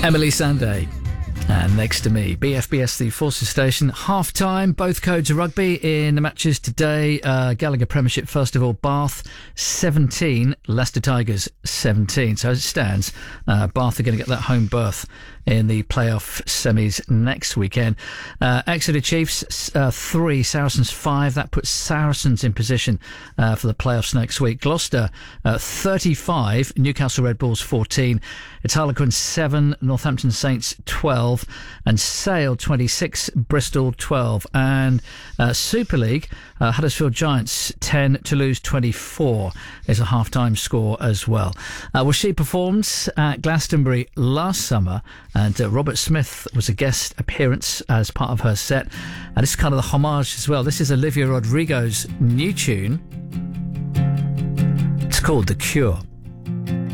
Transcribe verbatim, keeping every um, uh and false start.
Emily Sandé. And next to me, B F B S, the Forces Station. Half time, both codes of rugby in the matches today. Uh, Gallagher Premiership, first of all, Bath seventeen, Leicester Tigers seventeen. So as it stands, uh, Bath are going to get that home berth in the playoff semis next weekend. Uh, Exeter Chiefs uh, three, Saracens five. That puts Saracens in position uh, for the playoffs next week. Gloucester uh, thirty-five, Newcastle Red Bulls fourteen. It's Harlequins seven, Northampton Saints twelve. And Sale twenty-six, Bristol twelve. And uh, Super League, uh, Huddersfield Giants ten, Toulouse twenty-four is a half-time score as well. Uh, well, she performed at Glastonbury last summer, and uh, Robert Smith was a guest appearance as part of her set. And this is kind of the homage as well. This is Olivia Rodrigo's new tune. It's called The Cure.